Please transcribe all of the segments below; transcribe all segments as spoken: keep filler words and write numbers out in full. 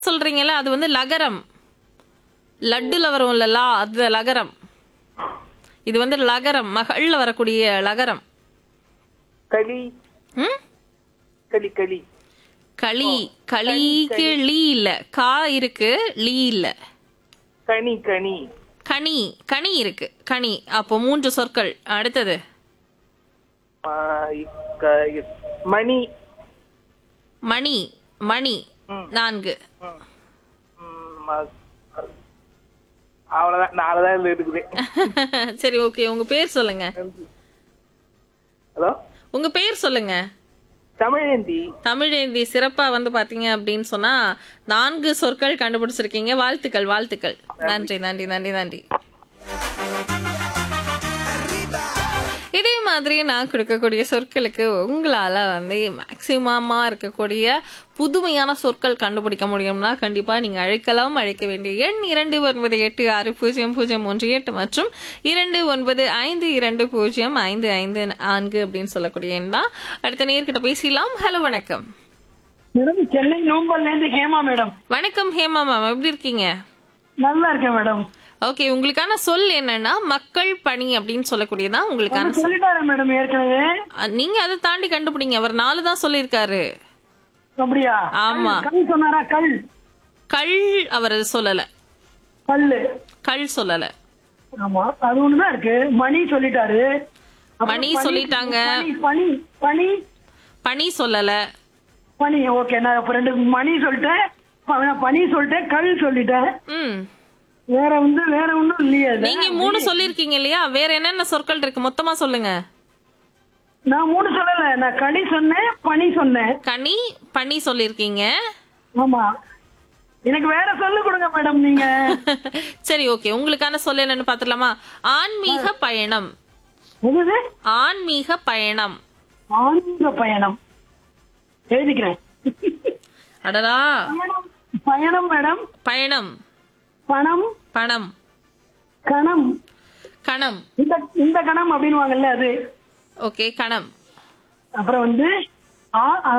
சொல்றீங்கல்ல அது வந்து லகரம். லட்டுல வரும்ல லா அது லகரம். இது வந்து லகரம், மகள்ல வரக்கூடிய லகரம். களி ம் களி களி களி. களிக்கு லீ இல்ல, கா இருக்கு, லீ இல்ல. கனி கனி கனி. கனி இருக்கு, கனி. அப்போ மூன்று சொற்கள். அடுத்தது ஆ, க- மணி மணி. மணி ம். நான்கு. ம், ம- அவ்வளவுதான் நாலுதான் இதுல இருக்குது. சரி, ஓகே. உங்க பேர் சொல்லுங்க. ஹலோ உங்க பேர் சொல்லுங்க. தமிழேந்தி. தமிழேந்தி. சிறப்பா வந்து பாத்தீங்க அப்படின்னு சொன்னா நான்கு சொற்கள் கண்டுபிடிச்சிருக்கீங்க. வாழ்த்துக்கள், வாழ்த்துக்கள். நன்றி, நன்றி, நன்றி, நன்றி. இதே மாதிரி நான் கொடுக்கக்கூடிய சொற்களுக்கு உங்களால வந்து மேக்சிமமா இருக்கக்கூடிய புதுமையான சொற்கள் கண்டுபிடிக்க முடியும்னா கண்டிப்பா நீங்க அழைக்கலாம். அழைக்க வேண்டிய எண் இரண்டு ஒன்பது எட்டு ஆறு பூஜ்ஜியம் பூஜ்ஜியம் ஒன்று எட்டு மற்றும் இரண்டு ஒன்பது ஐந்து இரண்டு பூஜ்ஜியம் ஐந்து ஐந்து நான்கு அப்படின்னு சொல்லக்கூடிய எண் தான். அடுத்த நேர்கிட்ட பேசலாம். ஹலோ, வணக்கம். மேடம் சென்னை நோம்பல்ல இருந்து ஹேமா மேடம். வணக்கம் ஹேமா மேம், எப்படி இருக்கீங்க? நல்லா இருக்கேன் மேடம். ஓகே, உங்களுக்கான சொல் என்னன்னா மக்கள் பணி அப்படின்னு சொல்லக்கூடியதான் உங்களுக்கான சொல். சொல்லிட்டாரு மேடம் ஏற்கனவே. அஹ், நீங்க அதை தாண்டி கண்டுபிடிங்க. அவர் நாலு தான் சொல்லியிருக்காரு. அப்படியா? ஆமா. கல் சொன்னாரா? கல் கள் அவர் சொல்லல. கல்லு. கள் சொல்லல. ஆமா, அது ஒண்ணுதான் இருக்கு. மணி சொல்லிட்டாரு. அப்புறம் மணி பனி- சொல்லிட்டாங்க. பனி பனி பனி பனி சொல்லல. பனி. ஓகே, நான் இப்ப ரெண்டு மணி சொல்லிட்டேன், ப- பனி சொல்லிட்டேன், கல் சொல்லிட்டேன். ம் வேற வந்து வேற ஒண்ணும் இல்லையே அது. நீங்க மூணு சொல்லிருக்கீங்க இல்லையா? வேற என்னென்ன சொற்கள் இருக்கு மொத்தமா சொல்லுங்க. நான் மூணு சொல்லல, நான் களி சொன்னேன், பனி சொன்னேன். கனி, பனி சொல்லிருக்கீங்க. ஆமா, எனக்கு வேற சொல்லு கொடுங்க மேடம் நீங்க. சரி, ஓகே. உங்களுக்கான சொல் என்னன்னு பாத்துடலாமா? ஆன்மீக பயணம். என்னது? ஆன்மீக பயணம். ஆன்மீக பயணம். எழுதிக்கிறேன். அடடா. பயணம் பயணம் மேடம். பயணம். பணம் பணம். கணம். கணம். இந்த இந்த கணம் அப்படின்னுவாங்கல்ல அது. ஓகே, கணம். அப்புறம் வந்து ஆ ஆ,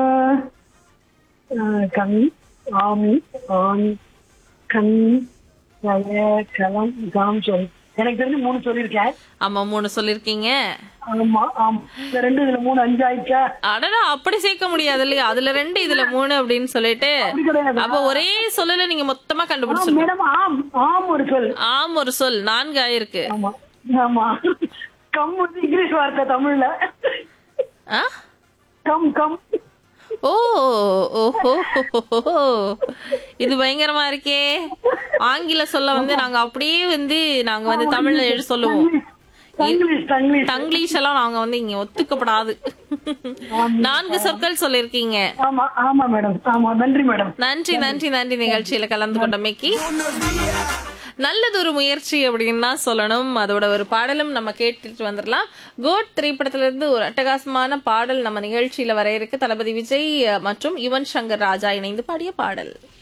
ஆ, கண் ஆமி ஆமி கண் கய களம் காம் சொல். எனக்கு தெரிஞ்சு மூணு சொல்லியிருக்கேன். ஆமா, மூணு சொல்லிருக்கீங்க. ஆமா ஆமா, இந்த ரெண்டு இதுல மூணு அஞ்சு ஆயிடுச்சா? அடடா, அப்படி சேர்க்க முடியாது இல்லையா? அதுல ரெண்டு இதுல மூணு அப்படின்னு சொல்லிட்டு அப்படி கிடையாது. அப்ப ஒரே சொல்லல நீங்க மொத்தமா ஆம் கண்டுபிடிச்சிருக்கீங்க. மேடம், ஆம் ஆம் ஒரு சொல். ஆம் ஒரு சொல். நான்கு ஆயிருக்கு. ஆமா ஆமா. கம் வந்து இங்கிலீஷ் வார்த்தை தமிழ்ல. ஆ? Come come. ஓ ஓஹோ, இது பயங்கரமா இருக்கே. ஆங்கில சொல்ல வந்து நாங்க அப்படியே வந்து நாங்க வந்து தமிழ்ல எழுதி சொல்லுவோம். தங்கிலீஷ் தங்கிலீஷ். தங்கிலீஷ் எல்லாம் நாங்க வந்து இங்க ஒத்துக்கப்படாது. நான்கு சொற்கள் சொல்லிருக்கீங்க. ஆமா ஆமா மேடம். ஆமா, நன்றி மேடம். நன்றி, நன்றி, நன்றி. நிகழ்ச்சியில கலந்து கொண்டமைக்கு நல்லதொரு முயற்சி அப்படின்னு தான் சொல்லணும். அதோட ஒரு பாடலும் நம்ம கேட்டுட்டு வந்துடலாம். கோட் திரைப்படத்துல இருந்து ஒரு அட்டகாசமான பாடல் நம்ம நிகழ்ச்சியில வர இருக்கு. தளபதி விஜய் மற்றும் யுவன் சங்கர் ராஜா இணைந்து பாடிய பாடல்.